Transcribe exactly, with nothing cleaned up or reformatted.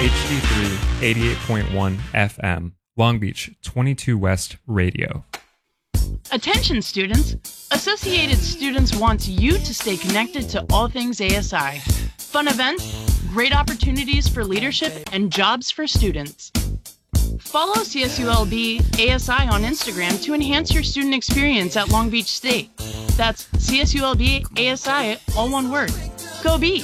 H D three eighty-eight point one F M, Long Beach twenty-two West Radio. Attention students! Associated Students wants you to stay connected to all things A S I. Fun events, great opportunities for leadership, and jobs for students. Follow C S U L B A S I on Instagram to enhance your student experience at Long Beach State. That's C S U L B A S I, all one word. Go Beach!